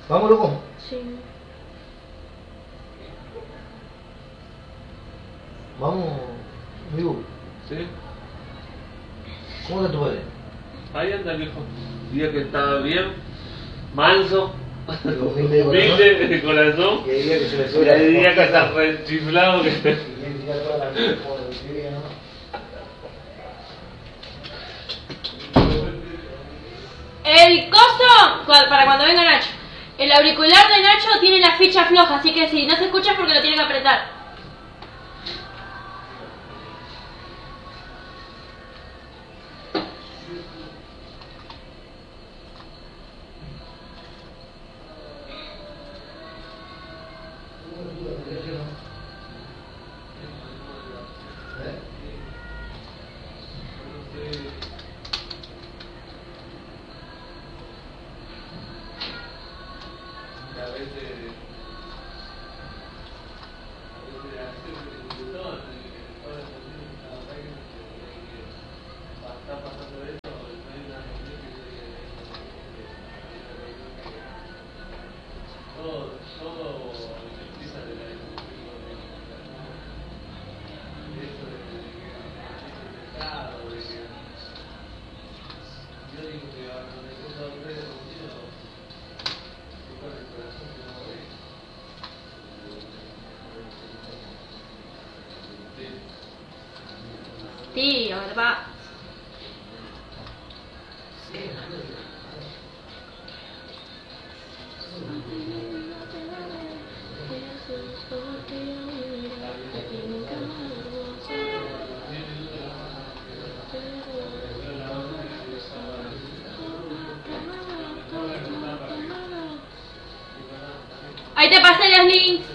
¿Vamos, loco? Sí. Vamos, vivo. ¿Sí? ¿Cómo está tu padre? Ahí anda, viejo. Día que estaba bien, manso, Humilde humilde de corazón. Y hay días que se le Y sube hay días que está rechiflado. Y él tira toda la vida como lo escribía, ¿no? El coso, para cuando venga Nacho. El auricular de Nacho tiene la ficha floja, así que si no se escucha es porque lo tiene que apretar. Tío, ¿verdad? Ahí te pasé los links.